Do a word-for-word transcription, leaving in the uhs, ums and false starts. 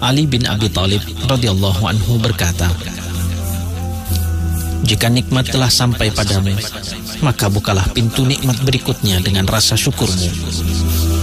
Ali bin Abi Thalib radhiyallahu anhu berkata, "Jika nikmat telah sampai padamu, maka bukalah pintu nikmat berikutnya dengan rasa syukurmu.